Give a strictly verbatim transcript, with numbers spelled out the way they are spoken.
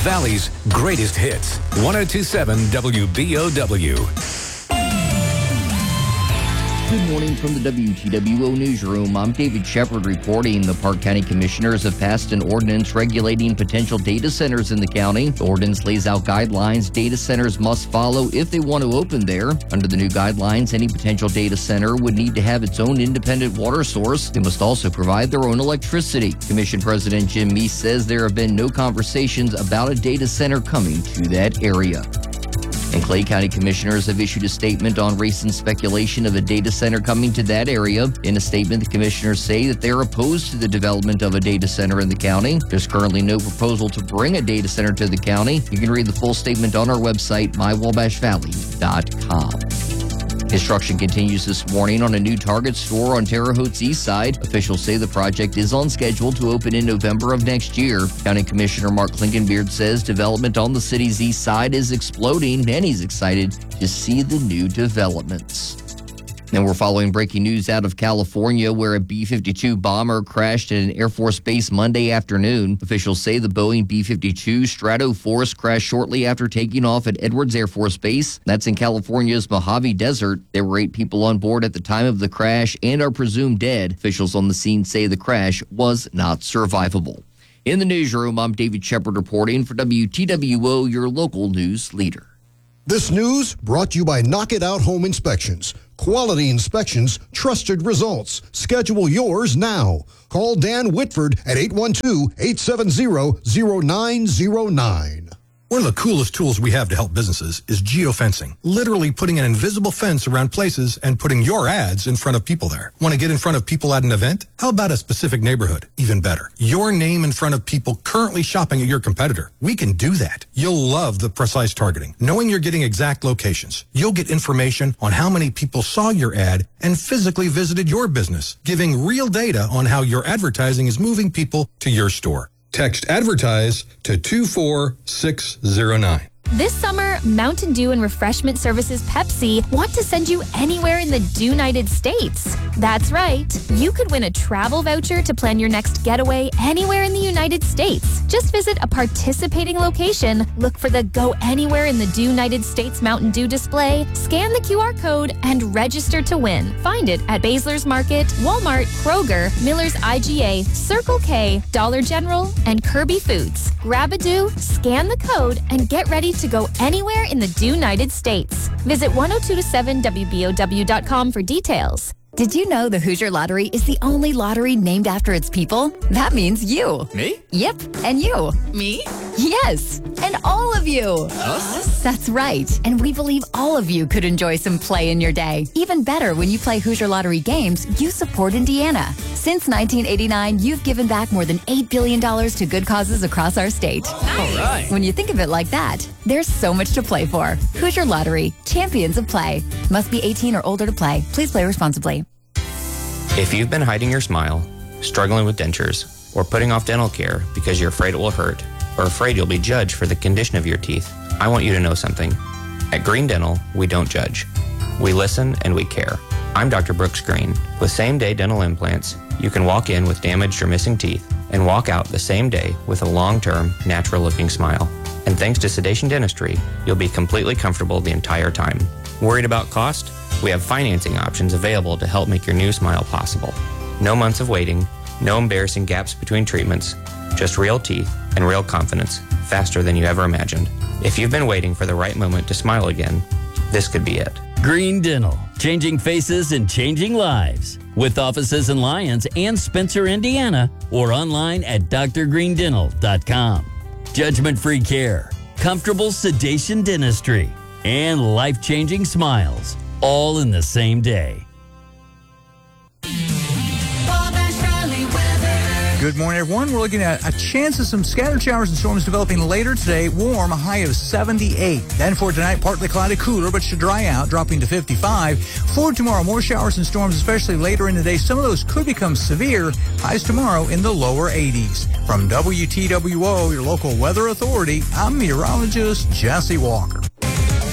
Valley's greatest hits. one oh two point seven W B O W. Good morning from the W T W O Newsroom. I'm David Shepard reporting. The Park County Commissioners have passed an ordinance regulating potential data centers in the county. The ordinance lays out guidelines data centers must follow if they want to open there. Under the new guidelines, any potential data center would need to have its own independent water source. They must also provide their own electricity. Commission President Jim Meese says there have been no conversations about a data center coming to that area. And Clay County Commissioners have issued a statement on recent speculation of a data center coming to that area. In a statement, the commissioners say that they're opposed to the development of a data center in the county. There's currently no proposal to bring a data center to the county. You can read the full statement on our website, my wabash valley dot com. Construction continues this morning on a new Target store on Terre Haute's east side. Officials say the project is on schedule to open in November of next year. County Commissioner Mark Klinkenbeard says development on the city's east side is exploding, and he's excited to see the new developments. And we're following breaking news out of California, where a B fifty-two bomber crashed at an Air Force base Monday afternoon. Officials say the Boeing B fifty-two Stratoforce crashed shortly after taking off at Edwards Air Force Base. That's in California's Mojave Desert. There were eight people on board at the time of the crash and are presumed dead. Officials on the scene say the crash was not survivable. In the newsroom, I'm David Shepard reporting for W T W O, your local news leader. This news brought to you by Knock It Out Home Inspections. Quality inspections, trusted results. Schedule yours now. Call Dan Whitford at eight one two, eight seven zero, zero nine zero nine. One of the coolest tools we have to help businesses is geofencing. Literally putting an invisible fence around places and putting your ads in front of people there. Want to get in front of people at an event? How about a specific neighborhood? Even better. Your name in front of people currently shopping at your competitor. We can do that. You'll love the precise targeting. Knowing you're getting exact locations. You'll get information on how many people saw your ad and physically visited your business, giving real data on how your advertising is moving people to your store. Text ADVERTISE to two four six zero nine. This summer, Mountain Dew and Refreshment Services Pepsi want to send you anywhere in the Dew-United States. That's right. You could win a travel voucher to plan your next getaway anywhere in the United States. Just visit a participating location, look for the Go Anywhere in the Dew-United States Mountain Dew display, scan the Q R code, and register to win. Find it at Basler's Market, Walmart, Kroger, Miller's I G A, Circle K, Dollar General, and Kirby Foods. Grab a Dew, scan the code, and get ready to go anywhere in the Dew-United States. Visit one oh two point seven W B O W dot com for details. Did you know the Hoosier Lottery is the only lottery named after its people? That means you. Me? Yep, and you. Me? Yes, and all of you. Us? That's right, and we believe all of you could enjoy some play in your day. Even better, when you play Hoosier Lottery games, you support Indiana. Since nineteen eighty-nine, you've given back more than eight billion dollars to good causes across our state. Nice. All right. When you think of it like that, there's so much to play for. Hoosier Lottery, champions of play. Must be eighteen or older to play. Please play responsibly. If you've been hiding your smile, struggling with dentures, or putting off dental care because you're afraid it will hurt, or afraid you'll be judged for the condition of your teeth, I want you to know something. At Green Dental, we don't judge. We listen and we care. I'm Doctor Brooks Green. With same-day dental implants, you can walk in with damaged or missing teeth and walk out the same day with a long-term, natural-looking smile. And thanks to Sedation Dentistry, you'll be completely comfortable the entire time. Worried about cost? We have financing options available to help make your new smile possible. No months of waiting, no embarrassing gaps between treatments, just real teeth and real confidence, faster than you ever imagined. If you've been waiting for the right moment to smile again, this could be it. Green Dental, changing faces and changing lives. With offices in Lyons and Spencer, Indiana, or online at d r green dental dot com. Judgment-free care, comfortable sedation dentistry, and life-changing smiles, all in the same day. Good morning, everyone. We're looking at a chance of some scattered showers and storms developing later today. Warm, a high of seventy-eight. Then for tonight, partly cloudy, cooler, but should dry out, dropping to fifty-five. For tomorrow, more showers and storms, especially later in the day. Some of those could become severe. Highs tomorrow in the lower eighties. From W T W O, your local weather authority, I'm meteorologist Jesse Walker.